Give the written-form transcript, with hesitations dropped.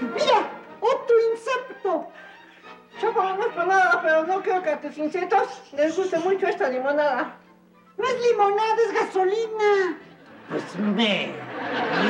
¡Mira! ¡Otro insecto! Chopo, no es por nada, pero no creo que a tus insectos les guste mucho esta limonada. No es limonada, es gasolina. Pues